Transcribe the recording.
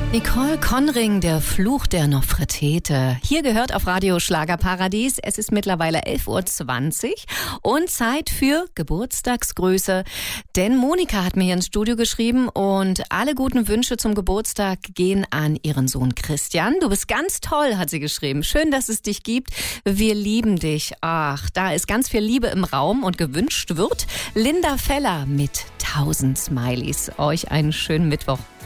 Nicole Conring, der Fluch der Nofretete. Hier gehört auf Radio Schlagerparadies. Es ist mittlerweile 11:20 Uhr und Zeit für Geburtstagsgrüße. Denn Monika hat mir hier ins Studio geschrieben und alle guten Wünsche zum Geburtstag gehen an ihren Sohn Christian. Du bist ganz toll, hat sie geschrieben. Schön, dass es dich gibt. Wir lieben dich. Ach, da ist ganz viel Liebe im Raum und gewünscht wird Linda Feller mit 1000 Smileys. Euch einen schönen Mittwoch.